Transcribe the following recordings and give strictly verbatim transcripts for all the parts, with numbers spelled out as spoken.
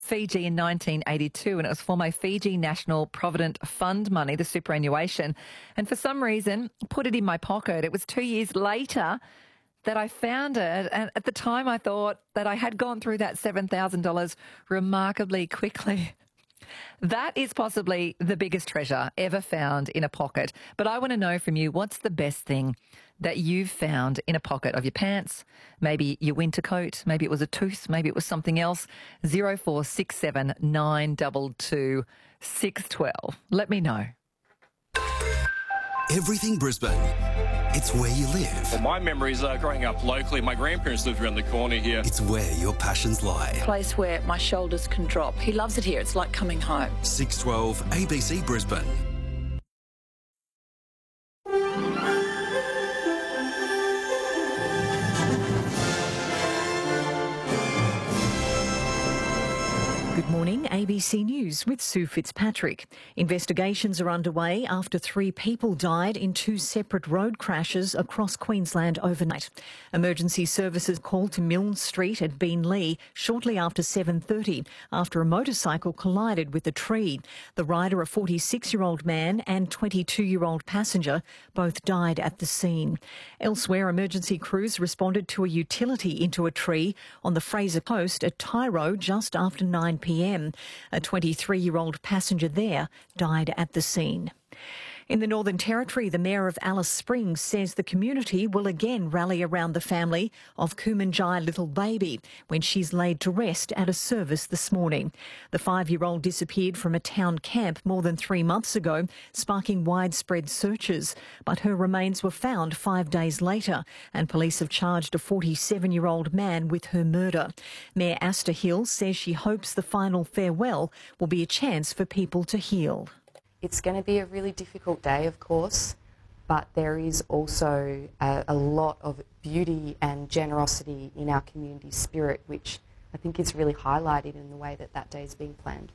Fiji in nineteen eighty-two, and it was for my Fiji National Provident Fund money, the superannuation. And for some reason, put it in my pocket. It was two years later that I found it. And at the time, I thought that I had gone through that seven thousand dollars remarkably quickly. That is possibly the biggest treasure ever found in a pocket. But I want to know from you, what's the best thing that you've found in a pocket of your pants? Maybe your winter coat, maybe it was a tooth, maybe it was something else. zero four six seven nine two two six one two. Let me know. Everything Brisbane. It's where you live. Well, my memories are growing up locally. My grandparents lived around the corner here. It's where your passions lie. A place where my shoulders can drop. He loves it here. It's like coming home. six twelve A B C Brisbane. Good morning, A B C News with Sue Fitzpatrick. Investigations are underway after three people died in two separate road crashes across Queensland overnight. Emergency services called to Milne Street at Beenleigh shortly after seven thirty after a motorcycle collided with a tree. The rider, a forty-six-year-old man, and twenty-two-year-old passenger both died at the scene. Elsewhere, emergency crews responded to a utility into a tree on the Fraser Coast at Tyro just after nine p m. A twenty-three-year-old passenger there died at the scene. In the Northern Territory, the Mayor of Alice Springs says the community will again rally around the family of Kumanjai little baby when she's laid to rest at a service this morning. The five-year-old disappeared from a town camp more than three months ago, sparking widespread searches. But her remains were found five days later, and police have charged a forty-seven-year-old man with her murder. Mayor Asta Hill says she hopes the final farewell will be a chance for people to heal. It's going to be a really difficult day, of course, but there is also a, a lot of beauty and generosity in our community spirit, which I think is really highlighted in the way that that day is being planned.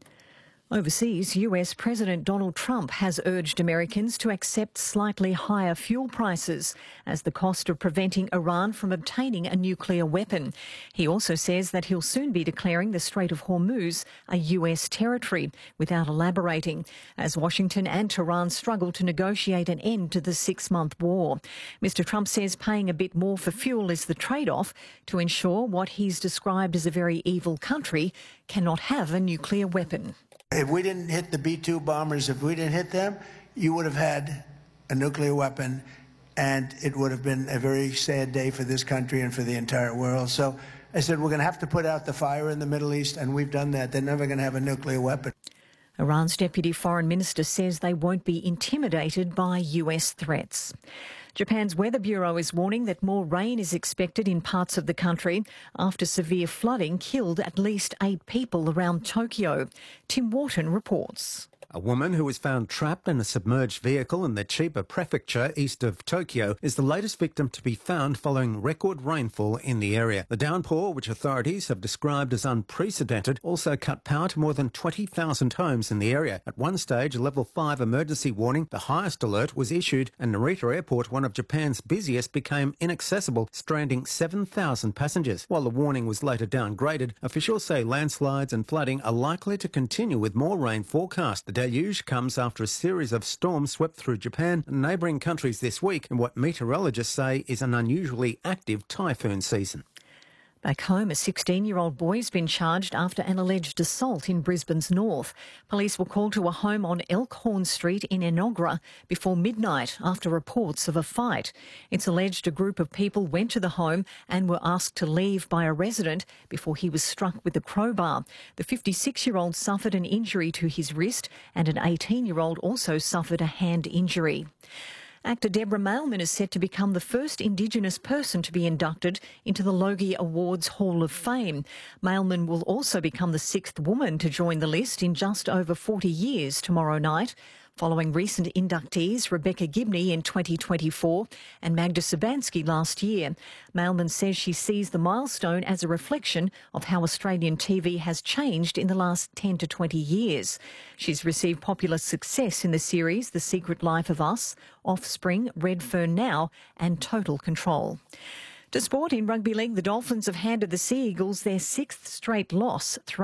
Overseas, U S President Donald Trump has urged Americans to accept slightly higher fuel prices as the cost of preventing Iran from obtaining a nuclear weapon. He also says that he'll soon be declaring the Strait of Hormuz a U S territory, without elaborating, as Washington and Tehran struggle to negotiate an end to the six-month war. Mister Trump says paying a bit more for fuel is the trade-off to ensure what he's described as a very evil country cannot have a nuclear weapon. If we didn't hit the B two bombers, if we didn't hit them, you would have had a nuclear weapon, and it would have been a very sad day for this country and for the entire world. So I said, we're going to have to put out the fire in the Middle East, and we've done that. They're never going to have a nuclear weapon. Iran's Deputy Foreign Minister says they won't be intimidated by U S threats. Japan's Weather Bureau is warning that more rain is expected in parts of the country after severe flooding killed at least eight people around Tokyo. Tim Wharton reports. A woman who was found trapped in a submerged vehicle in the Chiba prefecture east of Tokyo is the latest victim to be found following record rainfall in the area. The downpour, which authorities have described as unprecedented, also cut power to more than twenty thousand homes in the area. At one stage, a level five emergency warning, the highest alert, was issued, and Narita Airport, one of Japan's busiest, became inaccessible, stranding seven thousand passengers. While the warning was later downgraded, officials say landslides and flooding are likely to continue with more rain forecast. The deluge comes after a series of storms swept through Japan and neighbouring countries this week in what meteorologists say is an unusually active typhoon season. Back home, a sixteen-year-old boy has been charged after an alleged assault in Brisbane's north. Police were called to a home on Elkhorn Street in Enoggera before midnight after reports of a fight. It's alleged a group of people went to the home and were asked to leave by a resident before he was struck with a crowbar. The fifty-six-year-old suffered an injury to his wrist, and an eighteen-year-old also suffered a hand injury. Actor Deborah Mailman is set to become the first Indigenous person to be inducted into the Logie Awards Hall of Fame. Mailman will also become the sixth woman to join the list in just over forty years tomorrow night, following recent inductees Rebecca Gibney in twenty twenty-four and Magda Sabansky last year. Mailman says she sees the milestone as a reflection of how Australian T V has changed in the last ten to twenty years. She's received popular success in the series The Secret Life of Us, Offspring, Redfern Now and Total Control. To sport, in rugby league, the Dolphins have handed the Sea Eagles their sixth straight loss.